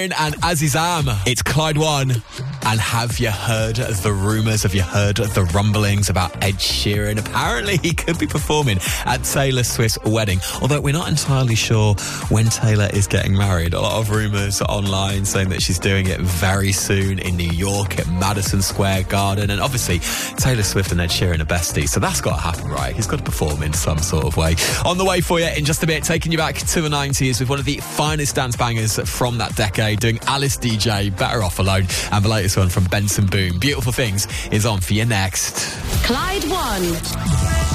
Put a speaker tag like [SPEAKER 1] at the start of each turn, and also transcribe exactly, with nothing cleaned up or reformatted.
[SPEAKER 1] And Azizam, it's Clyde One. And have you heard the rumours? Have you heard the rumblings about Ed Sheeran? Apparently he could be performing at Taylor Swift's wedding, although we're not entirely sure when Taylor is getting married. A lot of rumours online saying that she's doing it very soon in New York at Madison Square Garden. And obviously Taylor Swift and Ed Sheeran are besties, so that's got to happen, right? He's got to perform in some sort of way. On the way for you in just a bit, taking you back to the nineties with one of the finest dance bangers from that decade, doing Alice D J, Better Off Alone, and the latest one from Benson Boone, Beautiful Things, is on for you next.
[SPEAKER 2] Clyde One.